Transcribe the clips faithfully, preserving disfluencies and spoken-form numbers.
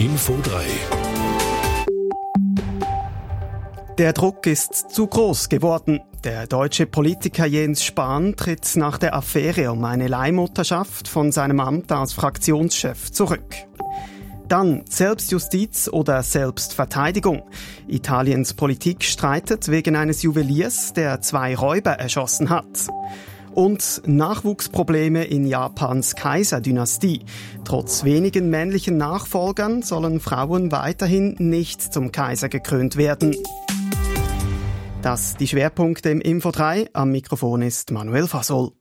Info drei. Der Druck ist zu groß geworden. Der deutsche Politiker Jens Spahn tritt nach der Affäre um eine Leihmutterschaft von seinem Amt als Fraktionschef zurück. Dann Selbstjustiz oder Selbstverteidigung. Italiens Politik streitet wegen eines Juweliers, der zwei Räuber erschossen hat. Und Nachwuchsprobleme in Japans Kaiserdynastie. Trotz wenigen männlichen Nachfolgern sollen Frauen weiterhin nicht zum Kaiser gekrönt werden. Das die Schwerpunkte im Info drei. Am Mikrofon ist Manuel Fasol.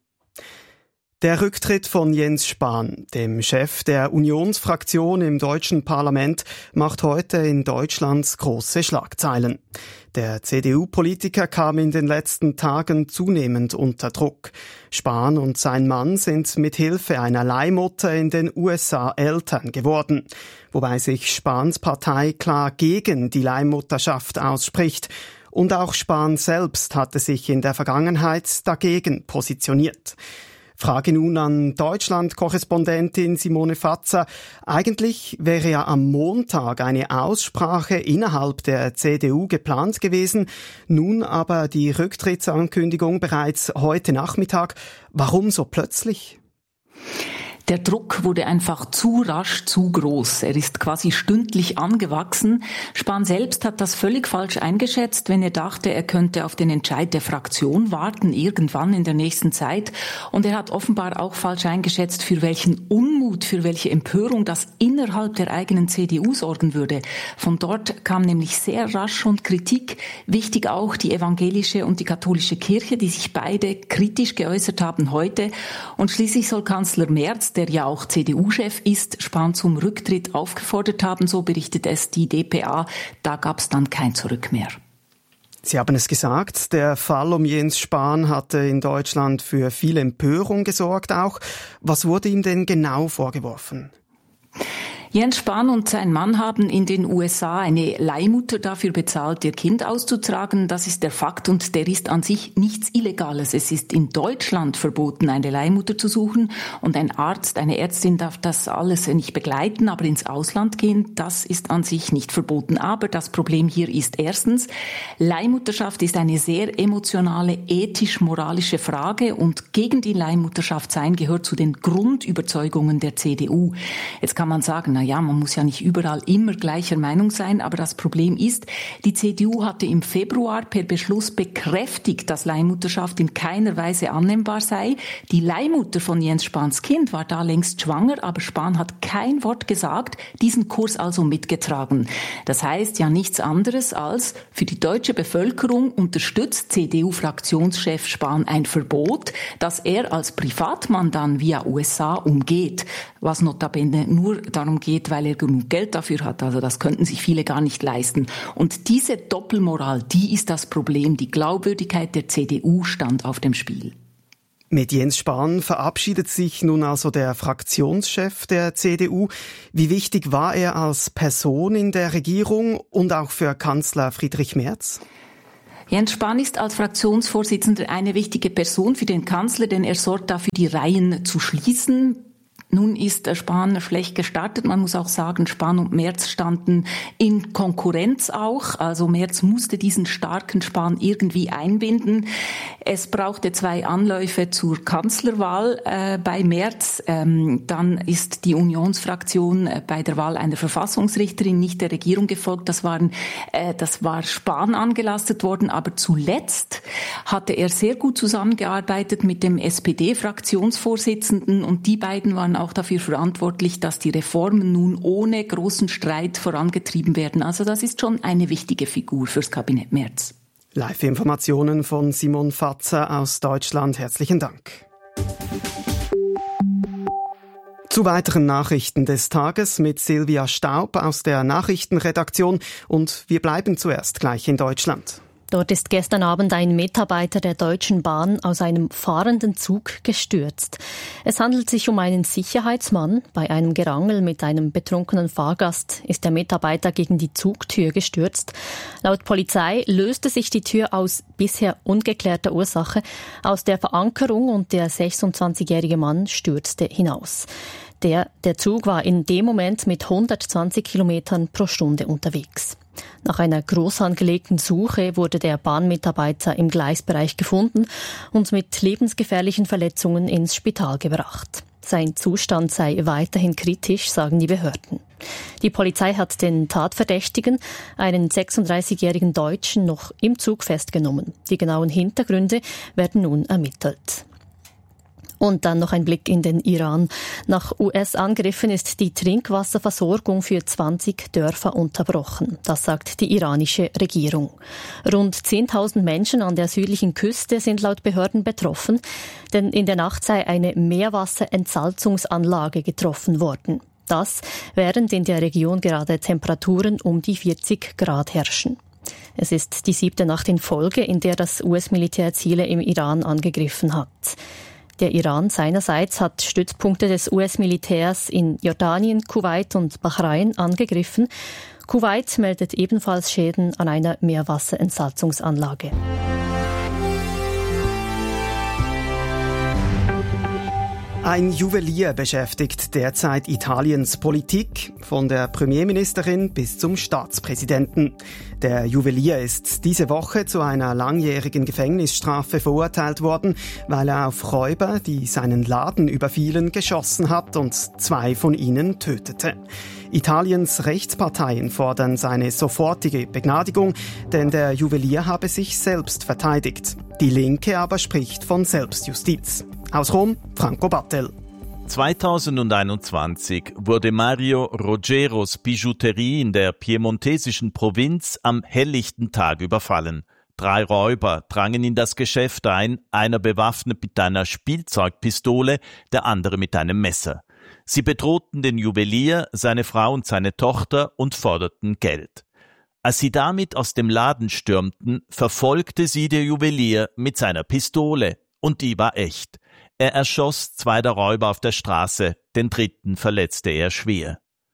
Der Rücktritt von Jens Spahn, dem Chef der Unionsfraktion im deutschen Parlament, macht heute in Deutschland große Schlagzeilen. Der C D U-Politiker kam in den letzten Tagen zunehmend unter Druck. Spahn und sein Mann sind mit Hilfe einer Leihmutter in den U S A Eltern geworden, wobei sich Spahns Partei klar gegen die Leihmutterschaft ausspricht. Und auch Spahn selbst hatte sich in der Vergangenheit dagegen positioniert. Frage nun an Deutschland-Korrespondentin Simone Fatzer. Eigentlich wäre ja am Montag eine Aussprache innerhalb der C D U geplant gewesen, nun aber die Rücktrittsankündigung bereits heute Nachmittag. Warum so plötzlich? Der Druck wurde einfach zu rasch zu groß. Er ist quasi stündlich angewachsen. Spahn selbst hat das völlig falsch eingeschätzt, wenn er dachte, er könnte auf den Entscheid der Fraktion warten, irgendwann in der nächsten Zeit. Und er hat offenbar auch falsch eingeschätzt, für welchen Unmut, für welche Empörung das innerhalb der eigenen C D U sorgen würde. Von dort kam nämlich sehr rasch schon Kritik. Wichtig auch die evangelische und die katholische Kirche, die sich beide kritisch geäußert haben heute. Und schließlich soll Kanzler Merz, der ja auch C D U-Chef ist, Spahn zum Rücktritt aufgefordert haben, so berichtet es die D P A. Da gab es dann kein Zurück mehr. Sie haben es gesagt, der Fall um Jens Spahn hatte in Deutschland für viel Empörung gesorgt auch. Was wurde ihm denn genau vorgeworfen? Jens Spahn und sein Mann haben in den U S A eine Leihmutter dafür bezahlt, ihr Kind auszutragen. Das ist der Fakt und der ist an sich nichts Illegales. Es ist in Deutschland verboten, eine Leihmutter zu suchen und ein Arzt, eine Ärztin darf das alles nicht begleiten, aber ins Ausland gehen, das ist an sich nicht verboten. Aber das Problem hier ist erstens, Leihmutterschaft ist eine sehr emotionale, ethisch-moralische Frage und gegen die Leihmutterschaft sein gehört zu den Grundüberzeugungen der C D U. Jetzt kann man sagen, na ja, man muss ja nicht überall immer gleicher Meinung sein, aber das Problem ist, die C D U hatte im Februar per Beschluss bekräftigt, dass Leihmutterschaft in keiner Weise annehmbar sei. Die Leihmutter von Jens Spahns Kind war da längst schwanger, aber Spahn hat kein Wort gesagt, diesen Kurs also mitgetragen. Das heißt ja nichts anderes als, für die deutsche Bevölkerung unterstützt C D U-Fraktionschef Spahn ein Verbot, das er als Privatmann dann via U S A umgeht, was notabene nur darum geht, weil er genug Geld dafür hat. Also das könnten sich viele gar nicht leisten. Und diese Doppelmoral, die ist das Problem. Die Glaubwürdigkeit der C D U stand auf dem Spiel. Mit Jens Spahn verabschiedet sich nun also der Fraktionschef der C D U. Wie wichtig war er als Person in der Regierung und auch für Kanzler Friedrich Merz? Jens Spahn ist als Fraktionsvorsitzender eine wichtige Person für den Kanzler, denn er sorgt dafür, die Reihen zu schließen. Nun ist Spahn schlecht gestartet. Man muss auch sagen, Spahn und Merz standen in Konkurrenz auch. Also Merz musste diesen starken Spahn irgendwie einbinden. Es brauchte zwei Anläufe zur Kanzlerwahl äh, bei Merz. Ähm, dann ist die Unionsfraktion äh, bei der Wahl einer Verfassungsrichterin nicht der Regierung gefolgt. Das waren, äh, das war Spahn angelastet worden. Aber zuletzt hatte er sehr gut zusammengearbeitet mit dem S P D-Fraktionsvorsitzenden und die beiden waren auch dafür verantwortlich, dass die Reformen nun ohne großen Streit vorangetrieben werden. Also das ist schon eine wichtige Figur fürs Kabinett Merz. Live-Informationen von Simon Fatzer aus Deutschland. Herzlichen Dank. Zu weiteren Nachrichten des Tages mit Silvia Staub aus der Nachrichtenredaktion. Und wir bleiben zuerst gleich in Deutschland. Dort ist gestern Abend ein Mitarbeiter der Deutschen Bahn aus einem fahrenden Zug gestürzt. Es handelt sich um einen Sicherheitsmann. Bei einem Gerangel mit einem betrunkenen Fahrgast ist der Mitarbeiter gegen die Zugtür gestürzt. Laut Polizei löste sich die Tür aus bisher ungeklärter Ursache aus der Verankerung und der sechsundzwanzigjährige Mann stürzte hinaus. Der, der Zug war in dem Moment mit hundertzwanzig Kilometern pro Stunde unterwegs. Nach einer groß angelegten Suche wurde der Bahnmitarbeiter im Gleisbereich gefunden und mit lebensgefährlichen Verletzungen ins Spital gebracht. Sein Zustand sei weiterhin kritisch, sagen die Behörden. Die Polizei hat den Tatverdächtigen, einen sechsunddreißigjährigen Deutschen, noch im Zug festgenommen. Die genauen Hintergründe werden nun ermittelt. Und dann noch ein Blick in den Iran. Nach U S-Angriffen ist die Trinkwasserversorgung für zwanzig Dörfer unterbrochen. Das sagt die iranische Regierung. Rund zehntausend Menschen an der südlichen Küste sind laut Behörden betroffen, denn in der Nacht sei eine Meerwasserentsalzungsanlage getroffen worden. Das, während in der Region gerade Temperaturen um die vierzig Grad herrschen. Es ist die siebte Nacht in Folge, in der das U S-Militär Ziele im Iran angegriffen hat. Der Iran seinerseits hat Stützpunkte des U S-Militärs in Jordanien, Kuwait und Bahrain angegriffen. Kuwait meldet ebenfalls Schäden an einer Meerwasserentsalzungsanlage. Ein Juwelier beschäftigt derzeit Italiens Politik, von der Premierministerin bis zum Staatspräsidenten. Der Juwelier ist diese Woche zu einer langjährigen Gefängnisstrafe verurteilt worden, weil er auf Räuber, die seinen Laden überfielen, geschossen hat und zwei von ihnen tötete. Italiens Rechtsparteien fordern seine sofortige Begnadigung, denn der Juwelier habe sich selbst verteidigt. Die Linke aber spricht von Selbstjustiz. Aus Rom, Franco Battel. zweitausendeinundzwanzig wurde Mario Roggeros Bijouterie in der piemontesischen Provinz am helllichten Tag überfallen. Drei Räuber drangen in das Geschäft ein, einer bewaffnet mit einer Spielzeugpistole, der andere mit einem Messer. Sie bedrohten den Juwelier, seine Frau und seine Tochter und forderten Geld. Als sie damit aus dem Laden stürmten, verfolgte sie der Juwelier mit seiner Pistole. Und die war echt. Er erschoss zwei der Räuber auf der Straße, den dritten verletzte er schwer.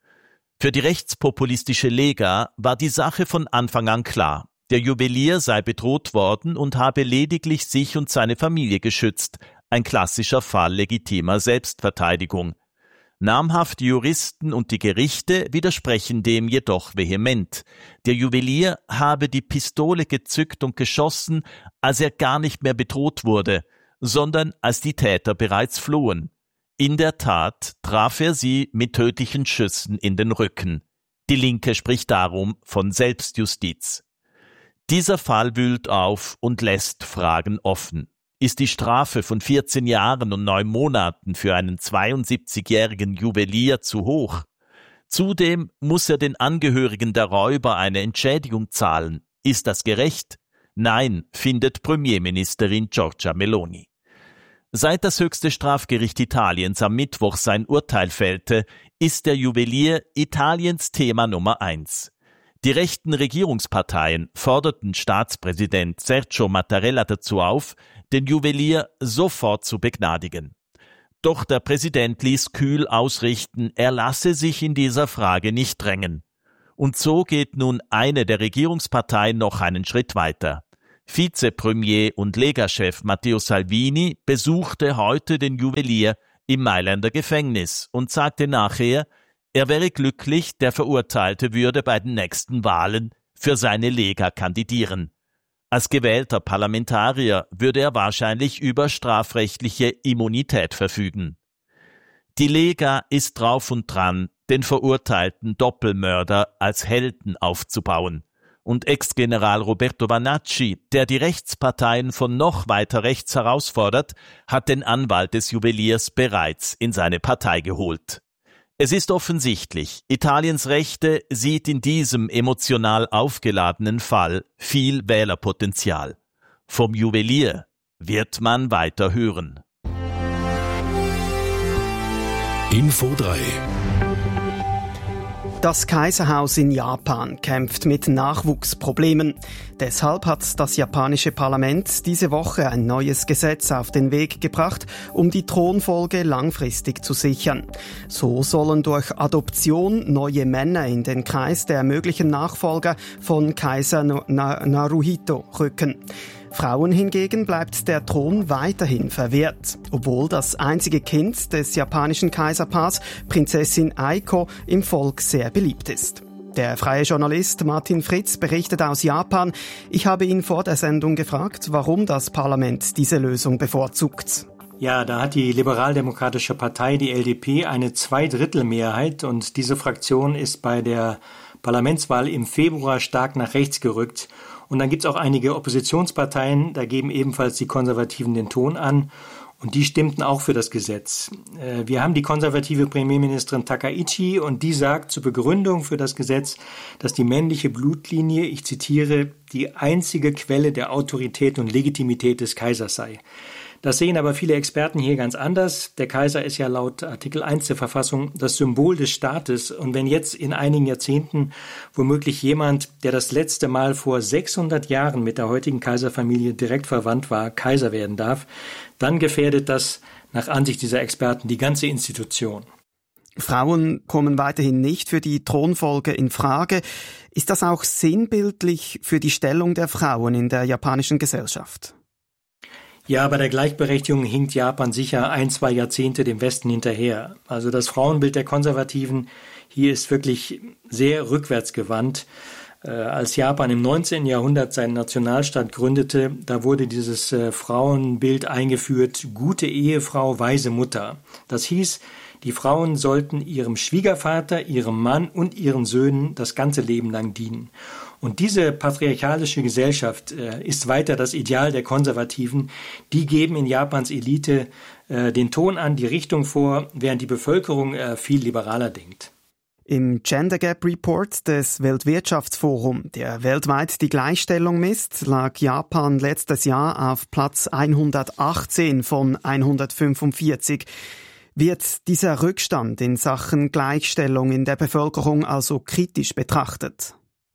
Für die rechtspopulistische Lega war die Sache von Anfang an klar. Der Juwelier sei bedroht worden und habe lediglich sich und seine Familie geschützt. Ein klassischer Fall legitimer Selbstverteidigung. Namhafte Juristen und die Gerichte widersprechen dem jedoch vehement. Der Juwelier habe die Pistole gezückt und geschossen, als er gar nicht mehr bedroht wurde, sondern als die Täter bereits flohen. In der Tat traf er sie mit tödlichen Schüssen in den Rücken. Die Linke spricht darum von Selbstjustiz. Dieser Fall wühlt auf und lässt Fragen offen. Ist die Strafe von vierzehn Jahren und neun Monaten für einen zweiundsiebzigjährigen Juwelier zu hoch? Zudem muss er den Angehörigen der Räuber eine Entschädigung zahlen. Ist das gerecht? Nein, findet Premierministerin Giorgia Meloni. Seit das höchste Strafgericht Italiens am Mittwoch sein Urteil fällte, ist der Juwelier Italiens Thema Nummer eins. Die rechten Regierungsparteien forderten Staatspräsident Sergio Mattarella dazu auf, den Juwelier sofort zu begnadigen. Doch der Präsident ließ kühl ausrichten, er lasse sich in dieser Frage nicht drängen. Und so geht nun eine der Regierungsparteien noch einen Schritt weiter. Vizepremier und Lega-Chef Matteo Salvini besuchte heute den Juwelier im Mailänder Gefängnis und sagte nachher, er wäre glücklich, der Verurteilte würde bei den nächsten Wahlen für seine Lega kandidieren. Als gewählter Parlamentarier würde er wahrscheinlich über strafrechtliche Immunität verfügen. Die Lega ist drauf und dran, den verurteilten Doppelmörder als Helden aufzubauen. Und Ex-General Roberto Vanacci, der die Rechtsparteien von noch weiter rechts herausfordert, hat den Anwalt des Juweliers bereits in seine Partei geholt. Es ist offensichtlich, Italiens Rechte sieht in diesem emotional aufgeladenen Fall viel Wählerpotenzial. Vom Juwelier wird man weiter hören. Info drei. Das Kaiserhaus in Japan kämpft mit Nachwuchsproblemen. Deshalb hat das japanische Parlament diese Woche ein neues Gesetz auf den Weg gebracht, um die Thronfolge langfristig zu sichern. So sollen durch Adoption neue Männer in den Kreis der möglichen Nachfolger von Kaiser Naruhito rücken. Frauen hingegen bleibt der Thron weiterhin verwehrt, obwohl das einzige Kind des japanischen Kaiserpaars, Prinzessin Aiko, im Volk sehr beliebt ist. Der freie Journalist Martin Fritz berichtet aus Japan. Ich habe ihn vor der Sendung gefragt, warum das Parlament diese Lösung bevorzugt. Ja, da hat die liberaldemokratische Partei, die L D P, eine Zweidrittelmehrheit und diese Fraktion ist bei der Parlamentswahl im Februar stark nach rechts gerückt. Und dann gibt es auch einige Oppositionsparteien, da geben ebenfalls die Konservativen den Ton an. Und die stimmten auch für das Gesetz. Wir haben die konservative Premierministerin Takaichi und die sagt zur Begründung für das Gesetz, dass die männliche Blutlinie, ich zitiere, die einzige Quelle der Autorität und Legitimität des Kaisers sei. Das sehen aber viele Experten hier ganz anders. Der Kaiser ist ja laut Artikel eins der Verfassung das Symbol des Staates. Und wenn jetzt in einigen Jahrzehnten womöglich jemand, der das letzte Mal vor sechshundert Jahren mit der heutigen Kaiserfamilie direkt verwandt war, Kaiser werden darf, dann gefährdet das nach Ansicht dieser Experten die ganze Institution. Frauen kommen weiterhin nicht für die Thronfolge in Frage. Ist das auch sinnbildlich für die Stellung der Frauen in der japanischen Gesellschaft? Ja, bei der Gleichberechtigung hinkt Japan sicher ein, zwei Jahrzehnte dem Westen hinterher. Also das Frauenbild der Konservativen hier ist wirklich sehr rückwärtsgewandt. Äh, als Japan im neunzehnten Jahrhundert seinen Nationalstaat gründete, da wurde dieses äh, Frauenbild eingeführt, gute Ehefrau, weise Mutter. Das hieß, die Frauen sollten ihrem Schwiegervater, ihrem Mann und ihren Söhnen das ganze Leben lang dienen. Und diese patriarchalische Gesellschaft äh, ist weiter das Ideal der Konservativen. Die geben in Japans Elite äh, den Ton an, die Richtung vor, während die Bevölkerung äh, viel liberaler denkt. Im Gender Gap Report des Weltwirtschaftsforums, der weltweit die Gleichstellung misst, lag Japan letztes Jahr auf Platz hundertachtzehn von hundertfünfundvierzig. Wird dieser Rückstand in Sachen Gleichstellung in der Bevölkerung also kritisch betrachtet?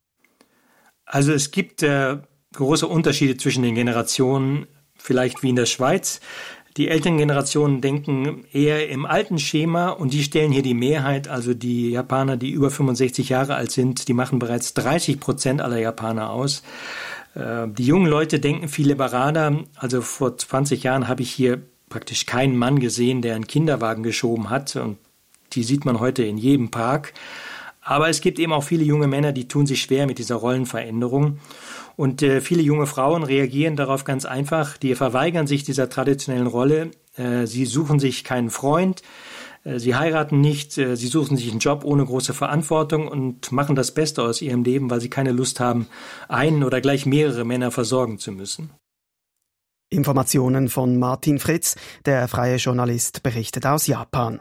Also es gibt äh, große Unterschiede zwischen den Generationen, vielleicht wie in der Schweiz. Die älteren Generationen denken eher im alten Schema und die stellen hier die Mehrheit. Also die Japaner, die über fünfundsechzig Jahre alt sind, die machen bereits dreißig Prozent aller Japaner aus. Äh, die jungen Leute denken viel liberaler. Also vor zwanzig Jahren habe ich hier praktisch keinen Mann gesehen, der einen Kinderwagen geschoben hat. Und die sieht man heute in jedem Park. Aber es gibt eben auch viele junge Männer, die tun sich schwer mit dieser Rollenveränderung. Und äh, viele junge Frauen reagieren darauf ganz einfach. Die verweigern sich dieser traditionellen Rolle. Äh, sie suchen sich keinen Freund. Äh, sie heiraten nicht. Äh, sie suchen sich einen Job ohne große Verantwortung und machen das Beste aus ihrem Leben, weil sie keine Lust haben, einen oder gleich mehrere Männer versorgen zu müssen. Informationen von Martin Fritz, der freie Journalist, berichtet aus Japan.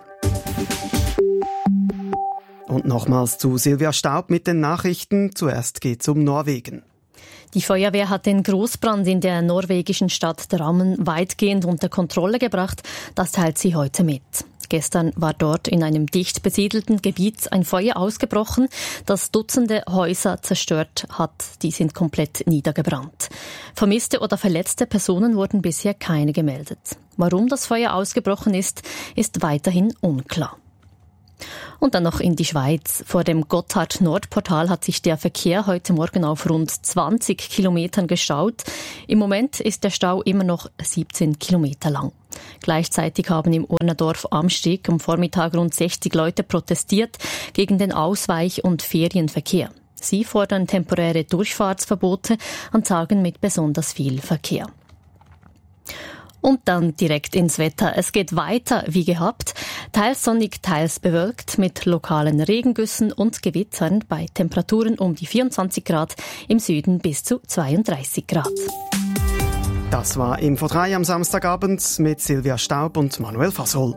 Und nochmals zu Silvia Staub mit den Nachrichten. Zuerst geht's um Norwegen. Die Feuerwehr hat den Großbrand in der norwegischen Stadt Drammen weitgehend unter Kontrolle gebracht. Das teilt sie heute mit. Gestern war dort in einem dicht besiedelten Gebiet ein Feuer ausgebrochen, das Dutzende Häuser zerstört hat. Die sind komplett niedergebrannt. Vermisste oder verletzte Personen wurden bisher keine gemeldet. Warum das Feuer ausgebrochen ist, ist weiterhin unklar. Und dann noch in die Schweiz. Vor dem Gotthard-Nord-Portal hat sich der Verkehr heute Morgen auf rund zwanzig Kilometern gestaut. Im Moment ist der Stau immer noch siebzehn Kilometer lang. Gleichzeitig haben im Urnerdorf Amsteg am Vormittag rund sechzig Leute protestiert gegen den Ausweich- und Ferienverkehr. Sie fordern temporäre Durchfahrtsverbote an Tagen mit besonders viel Verkehr. Und dann direkt ins Wetter. Es geht weiter wie gehabt. Teils sonnig, teils bewölkt mit lokalen Regengüssen und Gewittern bei Temperaturen um die vierundzwanzig Grad, im Süden bis zu zweiunddreißig Grad. Das war Info drei am Samstagabend mit Silvia Staub und Manuel Fasol.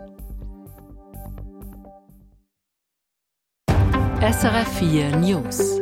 S R F vier News.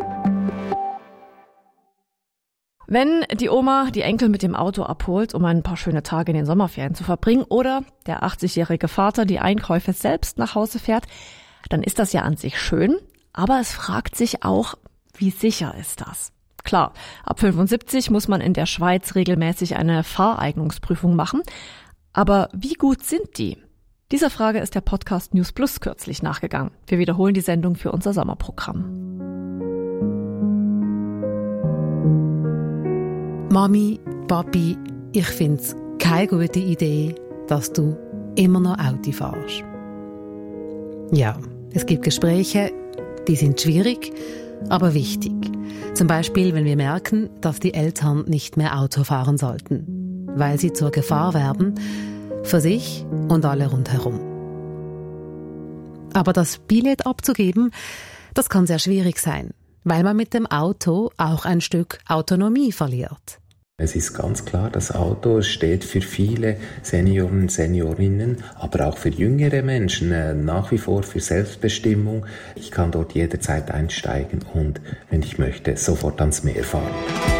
Wenn die Oma die Enkel mit dem Auto abholt, um ein paar schöne Tage in den Sommerferien zu verbringen, oder der achtzigjährige Vater die Einkäufe selbst nach Hause fährt, dann ist das ja an sich schön, aber es fragt sich auch, wie sicher ist das? Klar, ab fünfundsiebzig muss man in der Schweiz regelmäßig eine Fahreignungsprüfung machen, aber wie gut sind die? Dieser Frage ist der Podcast News Plus kürzlich nachgegangen. Wir wiederholen die Sendung für unser Sommerprogramm. Mommy Papi, ich finde es keine gute Idee, dass du immer noch Auto fährst. Ja, es gibt Gespräche, die sind schwierig, aber wichtig. Zum Beispiel, wenn wir merken, dass die Eltern nicht mehr Auto fahren sollten, weil sie zur Gefahr werden, für sich und alle rundherum. Aber das Billett abzugeben, das kann sehr schwierig sein, weil man mit dem Auto auch ein Stück Autonomie verliert. Es ist ganz klar, das Auto steht für viele Senioren und Seniorinnen, aber auch für jüngere Menschen äh, nach wie vor für Selbstbestimmung. Ich kann dort jederzeit einsteigen und, wenn ich möchte, sofort ans Meer fahren.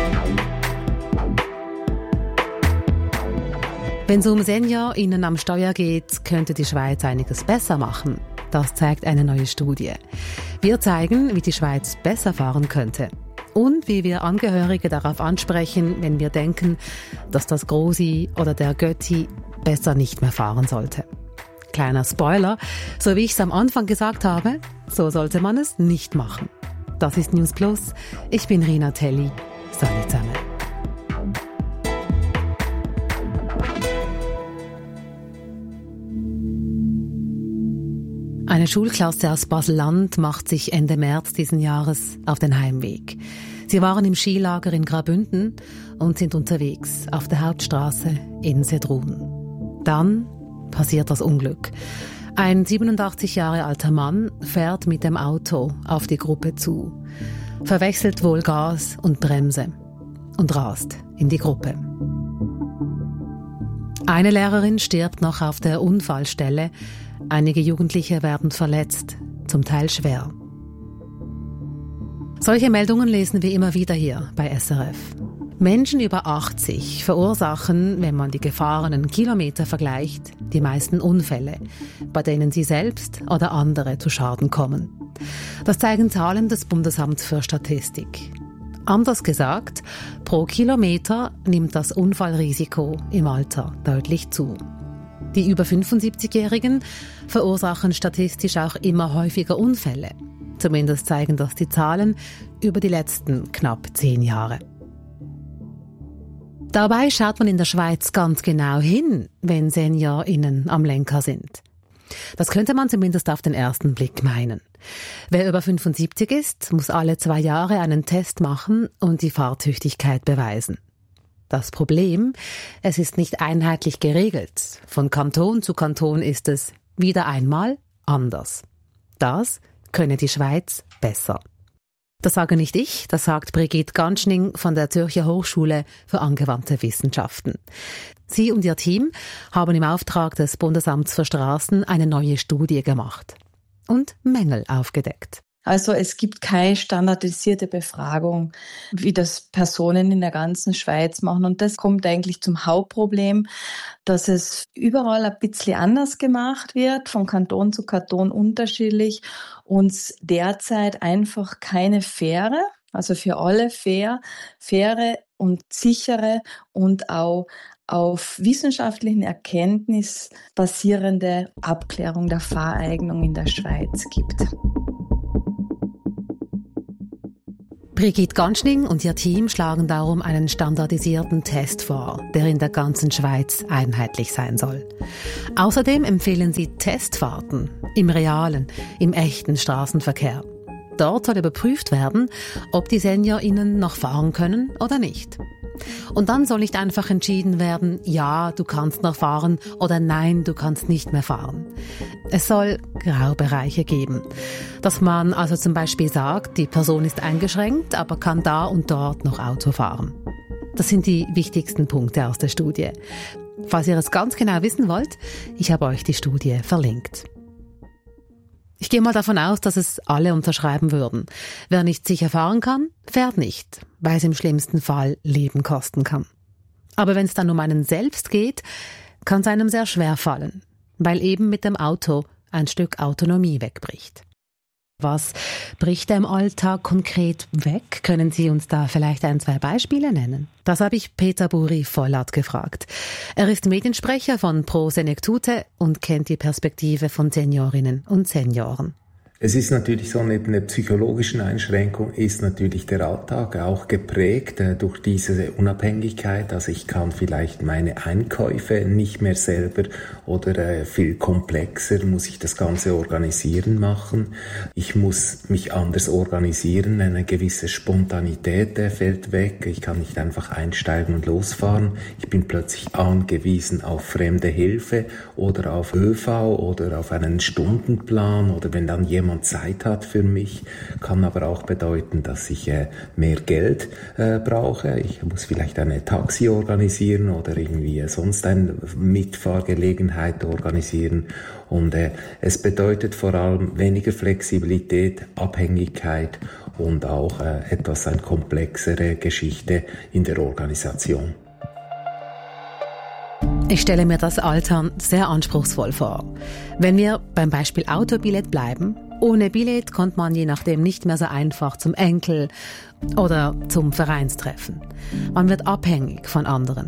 Wenn es um SeniorInnen am Steuer geht, könnte die Schweiz einiges besser machen. Das zeigt eine neue Studie. Wir zeigen, wie die Schweiz besser fahren könnte. Und wie wir Angehörige darauf ansprechen, wenn wir denken, dass das Grosi oder der Götti besser nicht mehr fahren sollte. Kleiner Spoiler, so wie ich es am Anfang gesagt habe, so sollte man es nicht machen. Das ist News Plus. Ich bin Rina Telli. Salut zusammen. Eine Schulklasse aus Basel-Land macht sich Ende März diesen Jahres auf den Heimweg. Sie waren im Skilager in Graubünden und sind unterwegs auf der Hauptstraße in Sedrun. Dann passiert das Unglück. Ein siebenundachtzig Jahre alter Mann fährt mit dem Auto auf die Gruppe zu, verwechselt wohl Gas und Bremse und rast in die Gruppe. Eine Lehrerin stirbt noch auf der Unfallstelle. Einige Jugendliche werden verletzt, zum Teil schwer. Solche Meldungen lesen wir immer wieder hier bei S R F. Menschen über achtzig verursachen, wenn man die gefahrenen Kilometer vergleicht, die meisten Unfälle, bei denen sie selbst oder andere zu Schaden kommen. Das zeigen Zahlen des Bundesamts für Statistik. Anders gesagt, pro Kilometer nimmt das Unfallrisiko im Alter deutlich zu. Die über fünfundsiebzigjährigen verursachen statistisch auch immer häufiger Unfälle. Zumindest zeigen das die Zahlen über die letzten knapp zehn Jahre. Dabei schaut man in der Schweiz ganz genau hin, wenn SeniorInnen am Lenker sind. Das könnte man zumindest auf den ersten Blick meinen. Wer über fünfundsiebzig ist, muss alle zwei Jahre einen Test machen und die Fahrtüchtigkeit beweisen. Das Problem, es ist nicht einheitlich geregelt. Von Kanton zu Kanton ist es wieder einmal anders. Das könne die Schweiz besser. Das sage nicht ich, das sagt Brigitte Ganschning von der Zürcher Hochschule für angewandte Wissenschaften. Sie und ihr Team haben im Auftrag des Bundesamts für Straßen eine neue Studie gemacht und Mängel aufgedeckt. Also es gibt keine standardisierte Befragung, wie das Personen in der ganzen Schweiz machen. Und das kommt eigentlich zum Hauptproblem, dass es überall ein bisschen anders gemacht wird, von Kanton zu Kanton unterschiedlich und derzeit einfach keine faire, also für alle fair, faire und sichere und auch auf wissenschaftlichen Erkenntnis basierende Abklärung der Fahreignung in der Schweiz gibt. Brigitte Ganschning und ihr Team schlagen darum einen standardisierten Test vor, der in der ganzen Schweiz einheitlich sein soll. Außerdem empfehlen sie Testfahrten im realen, im echten Straßenverkehr. Dort soll überprüft werden, ob die SeniorInnen noch fahren können oder nicht. Und dann soll nicht einfach entschieden werden, ja, du kannst noch fahren oder nein, du kannst nicht mehr fahren. Es soll Graubereiche geben. Dass man also zum Beispiel sagt, die Person ist eingeschränkt, aber kann da und dort noch Auto fahren. Das sind die wichtigsten Punkte aus der Studie. Falls ihr es ganz genau wissen wollt, ich habe euch die Studie verlinkt. Ich gehe mal davon aus, dass es alle unterschreiben würden. Wer nicht sicher fahren kann, fährt nicht, weil es im schlimmsten Fall Leben kosten kann. Aber wenn es dann um einen selbst geht, kann es einem sehr schwer fallen, weil eben mit dem Auto ein Stück Autonomie wegbricht. Was bricht im Alltag konkret weg? Können Sie uns da vielleicht ein, zwei Beispiele nennen? Das habe ich Peter Buri-Vollert gefragt. Er ist Mediensprecher von Pro Senectute und kennt die Perspektive von Seniorinnen und Senioren. Es ist natürlich so, neben der psychologischen Einschränkung ist natürlich der Alltag auch geprägt äh, durch diese Unabhängigkeit. Also ich kann vielleicht meine Einkäufe nicht mehr selber oder äh, viel komplexer muss ich das Ganze organisieren machen. Ich muss mich anders organisieren, eine gewisse Spontanität äh, fällt weg. Ich kann nicht einfach einsteigen und losfahren. Ich bin plötzlich angewiesen auf fremde Hilfe oder auf ÖV oder auf einen Stundenplan oder wenn dann jemand Zeit hat für mich, kann aber auch bedeuten, dass ich äh, mehr Geld äh, brauche. Ich muss vielleicht eine Taxi organisieren oder irgendwie sonst eine Mitfahrgelegenheit organisieren. Und äh, es bedeutet vor allem weniger Flexibilität, Abhängigkeit und auch äh, etwas eine komplexere Geschichte in der Organisation. Ich stelle mir das Altern sehr anspruchsvoll vor. Wenn wir beim Beispiel Autobillett bleiben, ohne Billett kommt man je nachdem nicht mehr so einfach zum Enkel oder zum Vereinstreffen. Man wird abhängig von anderen.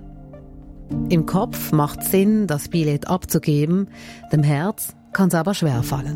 Im Kopf macht Sinn, das Billett abzugeben, dem Herz kann es aber schwerfallen.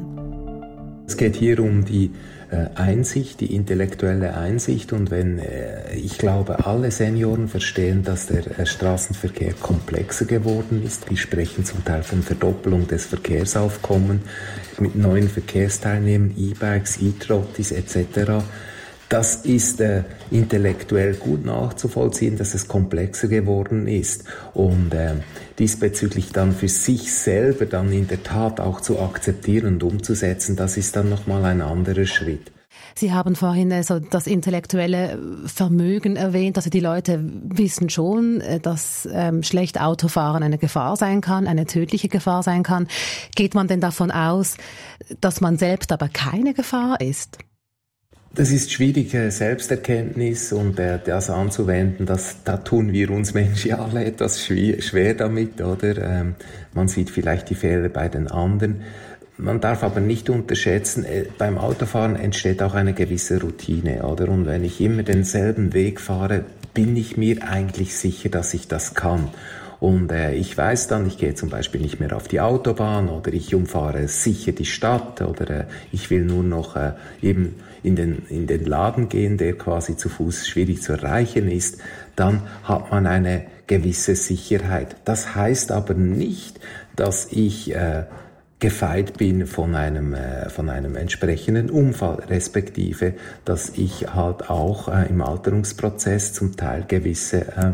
Es geht hier um die äh, Einsicht, die intellektuelle Einsicht und wenn, äh, ich glaube, alle Senioren verstehen, dass der äh, Straßenverkehr komplexer geworden ist. Wir sprechen zum Teil von Verdoppelung des Verkehrsaufkommens mit neuen Verkehrsteilnehmern, E-Bikes, E-Trottis et cetera. Das ist äh, intellektuell gut nachzuvollziehen, dass es komplexer geworden ist und äh, diesbezüglich dann für sich selber dann in der Tat auch zu akzeptieren und umzusetzen, das ist dann nochmal ein anderer Schritt. Sie haben vorhin also das intellektuelle Vermögen erwähnt, also die Leute wissen schon, dass ähm, schlecht Autofahren eine Gefahr sein kann, eine tödliche Gefahr sein kann. Geht man denn davon aus, dass man selbst aber keine Gefahr ist? Das ist schwierig, Selbsterkenntnis und äh, das anzuwenden, das, da tun wir uns Menschen alle etwas schwer, schwer damit, oder? Ähm, man sieht vielleicht die Fehler bei den anderen. Man darf aber nicht unterschätzen, äh, beim Autofahren entsteht auch eine gewisse Routine, oder? Und wenn ich immer denselben Weg fahre, bin ich mir eigentlich sicher, dass ich das kann. Und äh, ich weiß dann, ich gehe zum Beispiel nicht mehr auf die Autobahn oder ich umfahre sicher die Stadt oder äh, ich will nur noch äh, eben in den, in den Laden gehen, der quasi zu Fuß schwierig zu erreichen ist, dann hat man eine gewisse Sicherheit. Das heißt aber nicht, dass ich äh, gefeit bin von einem, äh, von einem entsprechenden Unfall, respektive, dass ich halt auch äh, im Alterungsprozess zum Teil gewisse äh,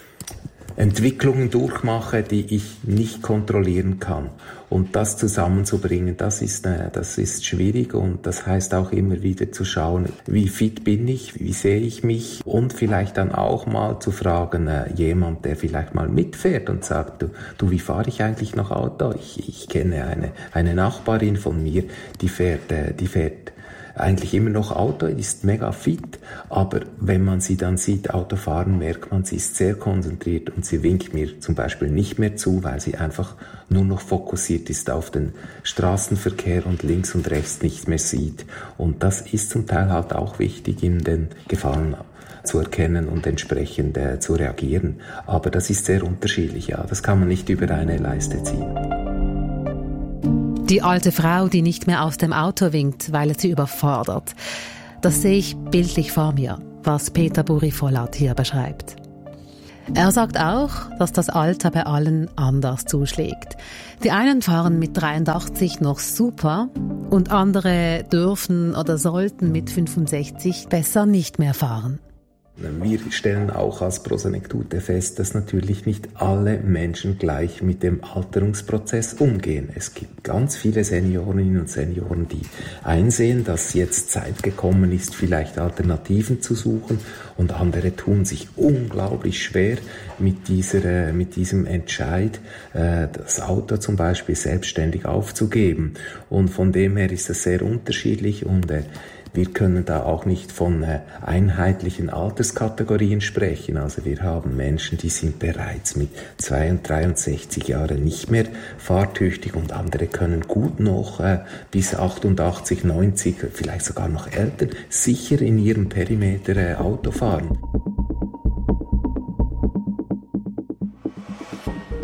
Entwicklungen durchmache, die ich nicht kontrollieren kann. Und das zusammenzubringen, das ist, äh, das ist schwierig und das heißt auch immer wieder zu schauen, wie fit bin ich, wie sehe ich mich und vielleicht dann auch mal zu fragen, äh, jemand, der vielleicht mal mitfährt und sagt, du, du wie fahre ich eigentlich noch Auto? Ich, ich kenne eine, eine Nachbarin von mir, die fährt, äh, die fährt eigentlich immer noch Auto, ist mega fit, aber wenn man sie dann sieht, Autofahren, merkt man, sie ist sehr konzentriert und sie winkt mir zum Beispiel nicht mehr zu, weil sie einfach nur noch fokussiert ist auf den Straßenverkehr und links und rechts nicht mehr sieht. Und das ist zum Teil halt auch wichtig, in den Gefahren zu erkennen und entsprechend äh, zu reagieren. Aber das ist sehr unterschiedlich, ja, das kann man nicht über eine Leiste ziehen. Die alte Frau, die nicht mehr aus dem Auto winkt, weil es sie überfordert. Das sehe ich bildlich vor mir, was Peter Buri-Vollat hier beschreibt. Er sagt auch, dass das Alter bei allen anders zuschlägt. Die einen fahren mit dreiundachtzig noch super und andere dürfen oder sollten mit fünfundsechzig besser nicht mehr fahren. Wir stellen auch als Prosenektute fest, dass natürlich nicht alle Menschen gleich mit dem Alterungsprozess umgehen. Es gibt ganz viele Seniorinnen und Senioren, die einsehen, dass jetzt Zeit gekommen ist, vielleicht Alternativen zu suchen, und andere tun sich unglaublich schwer mit dieser, mit diesem Entscheid, das Auto zum Beispiel selbstständig aufzugeben. Und von dem her ist das sehr unterschiedlich und wir können da auch nicht von äh, einheitlichen Alterskategorien sprechen. Also wir haben Menschen, die sind bereits mit zweiunddreißig Jahren nicht mehr fahrtüchtig und andere können gut noch äh, bis achtundachtzig, neunzig, vielleicht sogar noch älter, sicher in ihrem Perimeter äh, Auto fahren.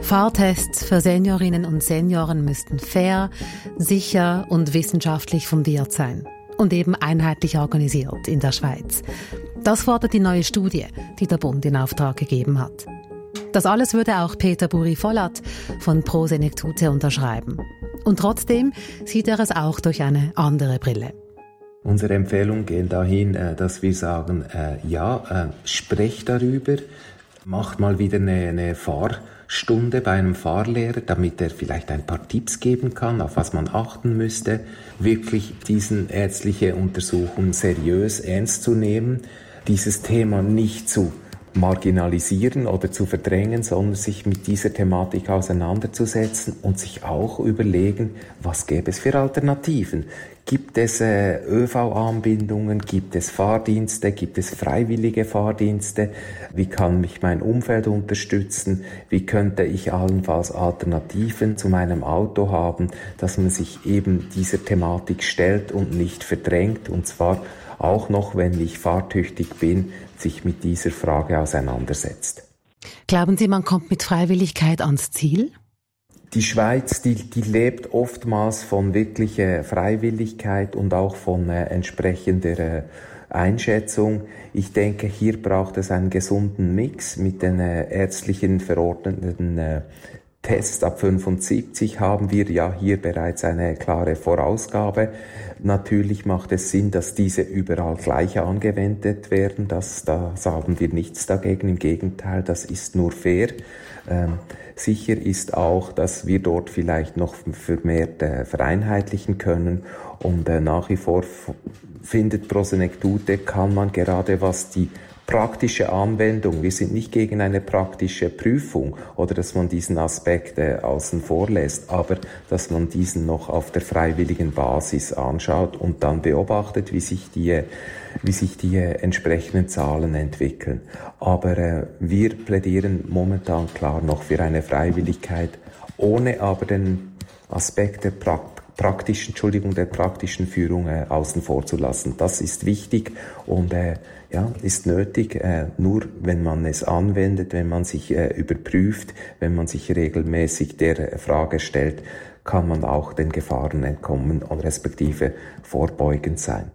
Fahrtests für Seniorinnen und Senioren müssten fair, sicher und wissenschaftlich fundiert sein und eben einheitlich organisiert in der Schweiz. Das fordert die neue Studie, die der Bund in Auftrag gegeben hat. Das alles würde auch Peter Buri-Vollat von Pro Senectute unterschreiben. Und trotzdem sieht er es auch durch eine andere Brille. Unsere Empfehlungen gehen dahin, dass wir sagen, äh, ja, äh, sprecht darüber, macht mal wieder eine, eine Fahrstunde bei einem Fahrlehrer, damit er vielleicht ein paar Tipps geben kann, auf was man achten müsste, wirklich diesen ärztliche Untersuchungen seriös ernst zu nehmen, dieses Thema nicht zu marginalisieren oder zu verdrängen, sondern sich mit dieser Thematik auseinanderzusetzen und sich auch überlegen, was gäbe es für Alternativen. Gibt es äh, ÖV-Anbindungen, gibt es Fahrdienste, gibt es freiwillige Fahrdienste? Wie kann mich mein Umfeld unterstützen? Wie könnte ich allenfalls Alternativen zu meinem Auto haben, dass man sich eben dieser Thematik stellt und nicht verdrängt, und zwar auch noch, wenn ich fahrtüchtig bin, sich mit dieser Frage auseinandersetzt. Glauben Sie, man kommt mit Freiwilligkeit ans Ziel? Die Schweiz, die, die lebt oftmals von wirklicher Freiwilligkeit und auch von äh, entsprechender äh, Einschätzung. Ich denke, hier braucht es einen gesunden Mix mit den äh, ärztlichen verordneten äh, Tests ab fünfundsiebzig haben wir ja hier bereits eine klare Vorausgabe. Natürlich macht es Sinn, dass diese überall gleich angewendet werden. Das, da haben wir nichts dagegen. Im Gegenteil, das ist nur fair. Ähm, sicher ist auch, dass wir dort vielleicht noch vermehrt äh, vereinheitlichen können. Und äh, nach wie vor f- findet Pro Senectute, kann man gerade was die praktische Anwendung, wir sind nicht gegen eine praktische Prüfung oder dass man diesen Aspekt äh, außen vor lässt, aber dass man diesen noch auf der freiwilligen Basis anschaut und dann beobachtet, wie sich die, wie sich die äh, entsprechenden Zahlen entwickeln. Aber äh, wir plädieren momentan klar noch für eine Freiwilligkeit, ohne aber den Aspekt der Praktik praktischen, Entschuldigung, der praktischen Führung äh, außen vor zu lassen. Das ist wichtig und äh, ja, ist nötig. Äh, nur wenn man es anwendet, wenn man sich äh, überprüft, wenn man sich regelmäßig der Frage stellt, kann man auch den Gefahren entkommen und respektive vorbeugend sein.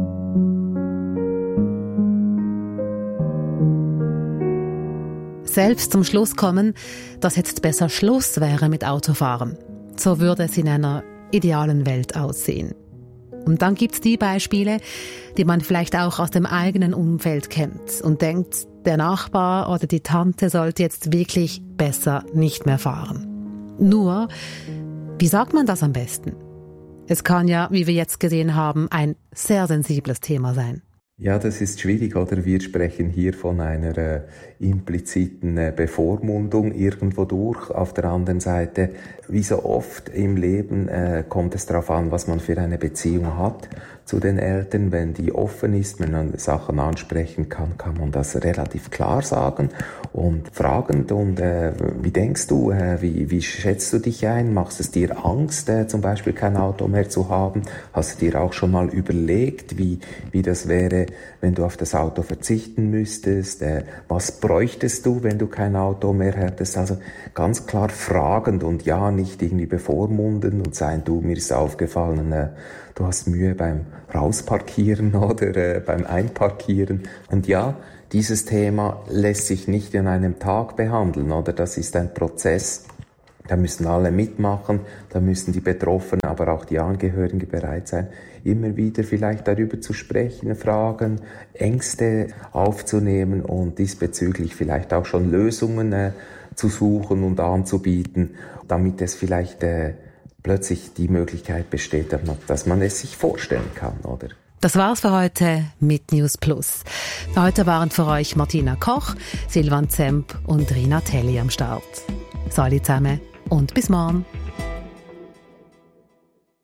Selbst zum Schluss kommen, dass jetzt besser Schluss wäre mit Autofahren. So würde es in einer idealen Welt aussehen. Und dann gibt's die Beispiele, die man vielleicht auch aus dem eigenen Umfeld kennt und denkt, der Nachbar oder die Tante sollte jetzt wirklich besser nicht mehr fahren. Nur, wie sagt man das am besten? Es kann ja, wie wir jetzt gesehen haben, ein sehr sensibles Thema sein. Ja, das ist schwierig, oder? Wir sprechen hier von einer äh, impliziten äh, Bevormundung irgendwo durch. Auf der anderen Seite, wie so oft im Leben, äh, kommt es darauf an, was man für eine Beziehung hat zu den Eltern. Wenn die offen ist, wenn man Sachen ansprechen kann, kann man das relativ klar sagen und fragend. Und äh, wie denkst du, äh, wie, wie schätzt du dich ein? Machst es dir Angst, äh, zum Beispiel kein Auto mehr zu haben? Hast du dir auch schon mal überlegt, wie, wie das wäre, wenn du auf das Auto verzichten müsstest? Äh, was bräuchtest du, wenn du kein Auto mehr hättest? Also ganz klar fragend und ja, nicht irgendwie bevormunden und sein, du, mir ist aufgefallen, äh, du hast Mühe beim Rausparkieren oder äh, beim Einparkieren. Und ja, dieses Thema lässt sich nicht in einem Tag behandeln, oder? Das ist ein Prozess. Da müssen alle mitmachen, da müssen die Betroffenen, aber auch die Angehörigen bereit sein, immer wieder vielleicht darüber zu sprechen, Fragen, Ängste aufzunehmen und diesbezüglich vielleicht auch schon Lösungen äh, zu suchen und anzubieten, damit es vielleicht äh, plötzlich die Möglichkeit besteht, dass man es sich vorstellen kann, oder? Das war's für heute mit News Plus. Für heute waren für euch Martina Koch, Silvan Zemp und Rina Telli am Start. Salut zusammen und bis morgen.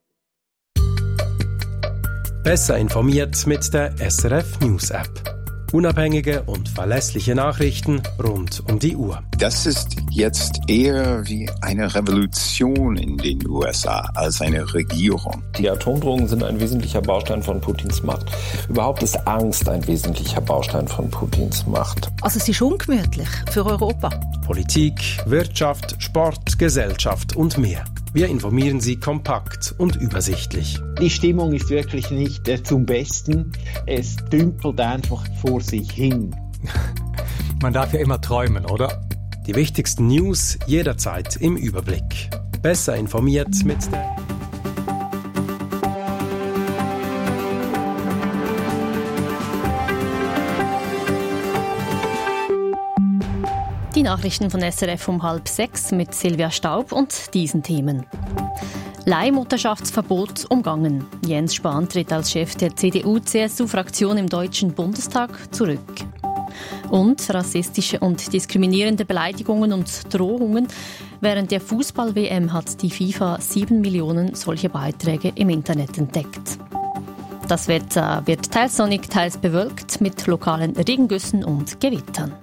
Besser informiert mit der S R F News App. Unabhängige und verlässliche Nachrichten rund um die Uhr. Das ist jetzt eher wie eine Revolution in den U S A als eine Regierung. Die Atomdrohungen sind ein wesentlicher Baustein von Putins Macht. Überhaupt ist Angst ein wesentlicher Baustein von Putins Macht. Also es ist ungemütlich für Europa. Politik, Wirtschaft, Sport, Gesellschaft und mehr. Wir informieren Sie kompakt und übersichtlich. Die Stimmung ist wirklich nicht äh, zum Besten. Es dümpelt einfach vor sich hin. Man darf ja immer träumen, oder? Die wichtigsten News jederzeit im Überblick. Besser informiert mit der... Die Nachrichten von S R F um halb sechs mit Silvia Staub und diesen Themen. Leihmutterschaftsverbot umgangen. Jens Spahn tritt als Chef der C D U C S U-Fraktion im Deutschen Bundestag zurück. Und rassistische und diskriminierende Beleidigungen und Drohungen. Während der Fußball-W M hat die FIFA sieben Millionen solche Beiträge im Internet entdeckt. Das Wetter wird teils sonnig, teils bewölkt mit lokalen Regengüssen und Gewittern.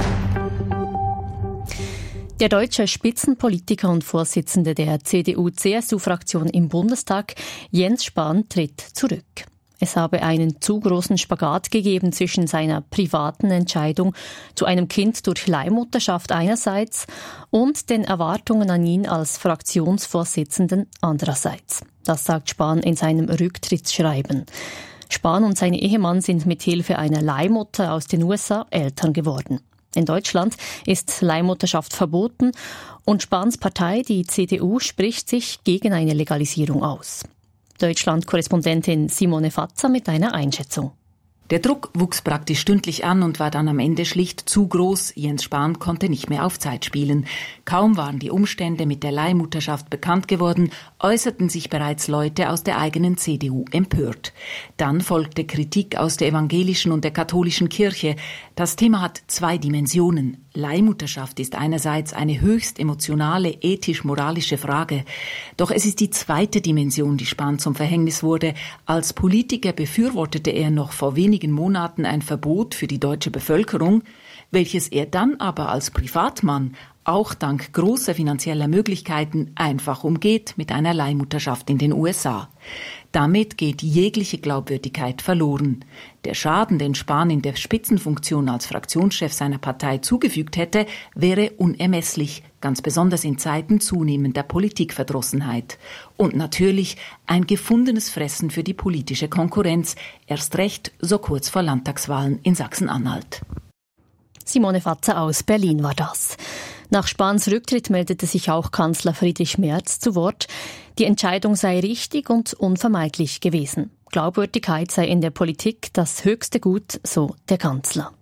Der deutsche Spitzenpolitiker und Vorsitzende der C D U C S U-Fraktion im Bundestag, Jens Spahn, tritt zurück. Es habe einen zu großen Spagat gegeben zwischen seiner privaten Entscheidung zu einem Kind durch Leihmutterschaft einerseits und den Erwartungen an ihn als Fraktionsvorsitzenden andererseits. Das sagt Spahn in seinem Rücktrittsschreiben. Spahn und sein Ehemann sind mit Hilfe einer Leihmutter aus den U S A Eltern geworden. In Deutschland ist Leihmutterschaft verboten und Spahns Partei, die C D U, spricht sich gegen eine Legalisierung aus. Deutschland-Korrespondentin Simone Fatzer mit einer Einschätzung. Der Druck wuchs praktisch stündlich an und war dann am Ende schlicht zu groß. Jens Spahn konnte nicht mehr auf Zeit spielen. Kaum waren die Umstände mit der Leihmutterschaft bekannt geworden, äußerten sich bereits Leute aus der eigenen C D U empört. Dann folgte Kritik aus der evangelischen und der katholischen Kirche. Das Thema hat zwei Dimensionen. Leihmutterschaft ist einerseits eine höchst emotionale, ethisch-moralische Frage. Doch es ist die zweite Dimension, die Spahn zum Verhängnis wurde. Als Politiker befürwortete er noch vor wenigen Monaten ein Verbot für die deutsche Bevölkerung, welches er dann aber als Privatmann auch dank großer finanzieller Möglichkeiten einfach umgeht mit einer Leihmutterschaft in den U S A. Damit geht jegliche Glaubwürdigkeit verloren. Der Schaden, den Spahn in der Spitzenfunktion als Fraktionschef seiner Partei zugefügt hätte, wäre unermesslich, ganz besonders in Zeiten zunehmender Politikverdrossenheit. Und natürlich ein gefundenes Fressen für die politische Konkurrenz, erst recht so kurz vor Landtagswahlen in Sachsen-Anhalt. Simone Fatzer aus Berlin war das. Nach Spahns Rücktritt meldete sich auch Kanzler Friedrich Merz zu Wort. Die Entscheidung sei richtig und unvermeidlich gewesen. Glaubwürdigkeit sei in der Politik das höchste Gut, so der Kanzler.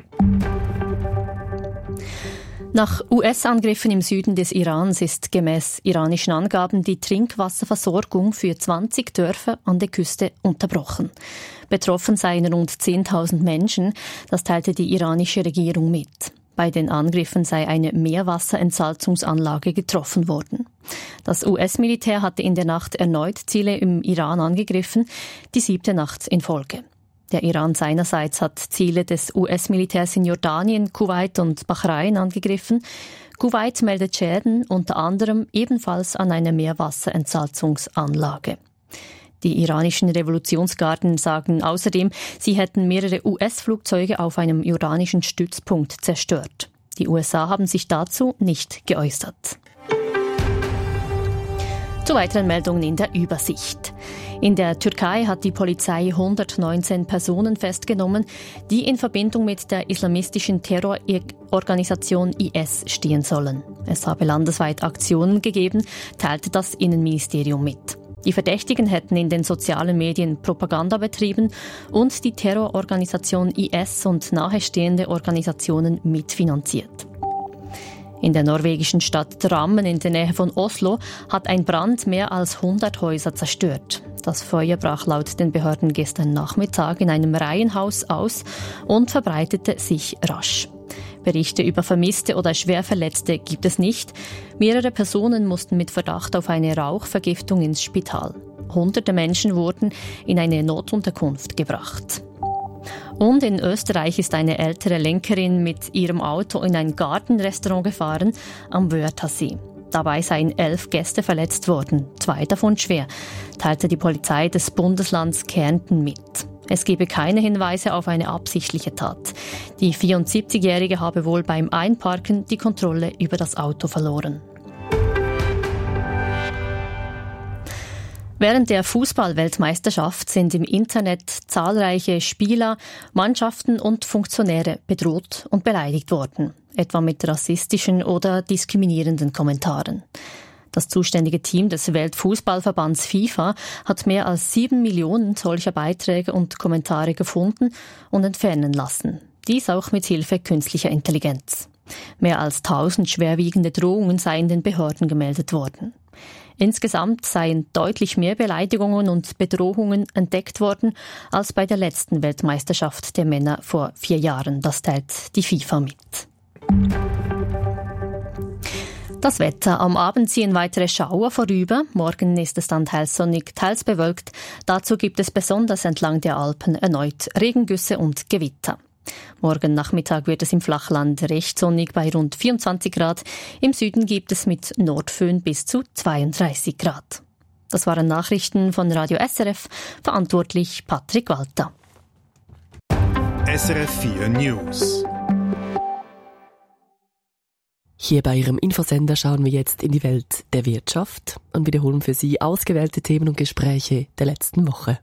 Nach U S-Angriffen im Süden des Irans ist gemäß iranischen Angaben die Trinkwasserversorgung für zwanzig Dörfer an der Küste unterbrochen. Betroffen seien rund zehntausend Menschen, das teilte die iranische Regierung mit. Bei den Angriffen sei eine Meerwasserentsalzungsanlage getroffen worden. Das U S-Militär hatte in der Nacht erneut Ziele im Iran angegriffen, die siebte Nacht in Folge. Der Iran seinerseits hat Ziele des U S-Militärs in Jordanien, Kuwait und Bahrain angegriffen. Kuwait meldet Schäden, unter anderem ebenfalls an einer Meerwasserentsalzungsanlage. Die iranischen Revolutionsgarden sagen außerdem, sie hätten mehrere U S-Flugzeuge auf einem jordanischen Stützpunkt zerstört. Die U S A haben sich dazu nicht geäußert. Zu weiteren Meldungen in der Übersicht. In der Türkei hat die Polizei hundertneunzehn Personen festgenommen, die in Verbindung mit der islamistischen Terrororganisation I S stehen sollen. Es habe landesweit Aktionen gegeben, teilte das Innenministerium mit. Die Verdächtigen hätten in den sozialen Medien Propaganda betrieben und die Terrororganisation I S und nahestehende Organisationen mitfinanziert. In der norwegischen Stadt Drammen in der Nähe von Oslo hat ein Brand mehr als hundert Häuser zerstört. Das Feuer brach laut den Behörden gestern Nachmittag in einem Reihenhaus aus und verbreitete sich rasch. Berichte über Vermisste oder Schwerverletzte gibt es nicht. Mehrere Personen mussten mit Verdacht auf eine Rauchvergiftung ins Spital. Hunderte Menschen wurden in eine Notunterkunft gebracht. Und in Österreich ist eine ältere Lenkerin mit ihrem Auto in ein Gartenrestaurant gefahren am Wörthersee. Dabei seien elf Gäste verletzt worden, zwei davon schwer, teilte die Polizei des Bundeslands Kärnten mit. Es gebe keine Hinweise auf eine absichtliche Tat. Die vierundsiebzigjährige habe wohl beim Einparken die Kontrolle über das Auto verloren. Während der Fußball-Weltmeisterschaft sind im Internet zahlreiche Spieler, Mannschaften und Funktionäre bedroht und beleidigt worden, etwa mit rassistischen oder diskriminierenden Kommentaren. Das zuständige Team des Weltfußballverbands FIFA hat mehr als sieben Millionen solcher Beiträge und Kommentare gefunden und entfernen lassen. Dies auch mit Hilfe künstlicher Intelligenz. Mehr als tausend schwerwiegende Drohungen seien den Behörden gemeldet worden. Insgesamt seien deutlich mehr Beleidigungen und Bedrohungen entdeckt worden als bei der letzten Weltmeisterschaft der Männer vor vier Jahren. Das teilt die FIFA mit. Das Wetter. Am Abend ziehen weitere Schauer vorüber. Morgen ist es dann teils sonnig, teils bewölkt. Dazu gibt es besonders entlang der Alpen erneut Regengüsse und Gewitter. Morgen Nachmittag wird es im Flachland recht sonnig bei rund vierundzwanzig Grad. Im Süden gibt es mit Nordföhn bis zu zweiunddreißig Grad. Das waren Nachrichten von Radio S R F, verantwortlich Patrick Walter. S R F vier News. Hier bei Ihrem Infosender schauen wir jetzt in die Welt der Wirtschaft und wiederholen für Sie ausgewählte Themen und Gespräche der letzten Woche.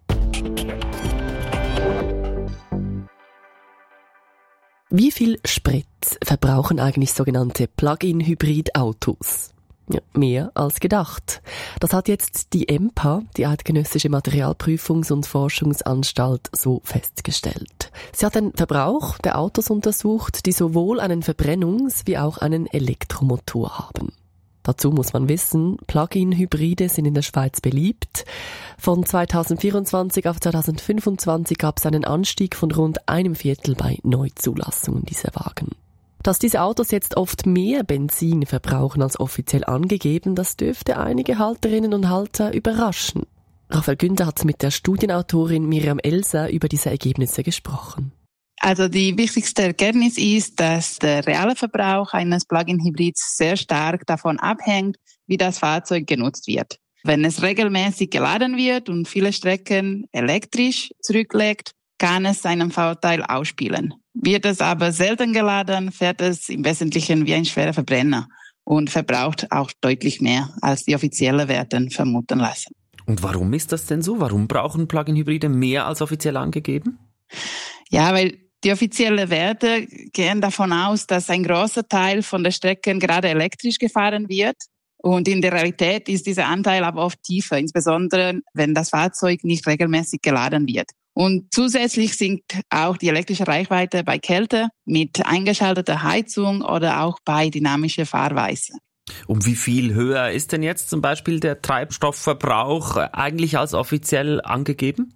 Wie viel Sprit verbrauchen eigentlich sogenannte Plug-in-Hybrid-Autos? Ja, mehr als gedacht. Das hat jetzt die E M P A, die Eidgenössische Materialprüfungs- und Forschungsanstalt, so festgestellt. Sie hat den Verbrauch der Autos untersucht, die sowohl einen Verbrennungs- wie auch einen Elektromotor haben. Dazu muss man wissen, Plug-in-Hybride sind in der Schweiz beliebt. Von zweitausendvierundzwanzig auf zweitausendfünfundzwanzig gab es einen Anstieg von rund einem Viertel bei Neuzulassungen dieser Wagen. Dass diese Autos jetzt oft mehr Benzin verbrauchen als offiziell angegeben, das dürfte einige Halterinnen und Halter überraschen. Raphael Günther hat mit der Studienautorin Miriam Elser über diese Ergebnisse gesprochen. Also die wichtigste Erkenntnis ist, dass der reale Verbrauch eines Plug-in-Hybrids sehr stark davon abhängt, wie das Fahrzeug genutzt wird. Wenn es regelmäßig geladen wird und viele Strecken elektrisch zurücklegt, kann es seinen Vorteil ausspielen. Wird es aber selten geladen, fährt es im Wesentlichen wie ein schwerer Verbrenner und verbraucht auch deutlich mehr, als die offiziellen Werte vermuten lassen. Und warum ist das denn so? Warum brauchen Plug-in-Hybride mehr als offiziell angegeben? Ja, weil die offiziellen Werte gehen davon aus, dass ein großer Teil von der Strecken gerade elektrisch gefahren wird. Und in der Realität ist dieser Anteil aber oft tiefer, insbesondere wenn das Fahrzeug nicht regelmäßig geladen wird. Und zusätzlich sinkt auch die elektrische Reichweite bei Kälte mit eingeschalteter Heizung oder auch bei dynamischer Fahrweise. Um wie viel höher ist denn jetzt zum Beispiel der Treibstoffverbrauch eigentlich als offiziell angegeben?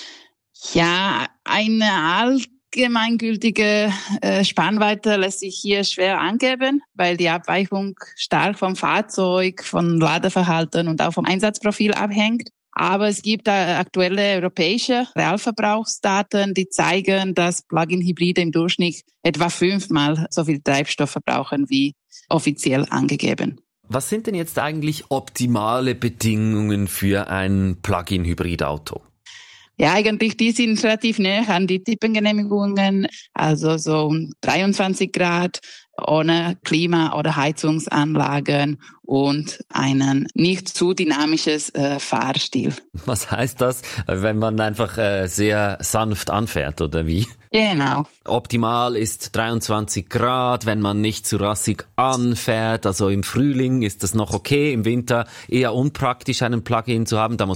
Ja, eine allgemeingültige äh, Spannweite lässt sich hier schwer angeben, weil die Abweichung stark vom Fahrzeug, vom Ladeverhalten und auch vom Einsatzprofil abhängt. Aber es gibt da aktuelle europäische Realverbrauchsdaten, die zeigen, dass Plug-in-Hybride im Durchschnitt etwa fünfmal so viel Treibstoff verbrauchen wie offiziell angegeben. Was sind denn jetzt eigentlich optimale Bedingungen für ein Plug-in-Hybrid-Auto? Ja, eigentlich, die sind relativ näher an die Typengenehmigungen, also so dreiundzwanzig Grad ohne Klima- oder Heizungsanlagen und einen nicht zu dynamisches äh, Fahrstil. Was heißt das, wenn man einfach äh, sehr sanft anfährt, oder wie? Genau. Optimal ist dreiundzwanzig Grad, wenn man nicht zu rassig anfährt. Also im Frühling ist das noch okay, im Winter eher unpraktisch, einen Plug-in zu haben. Da muss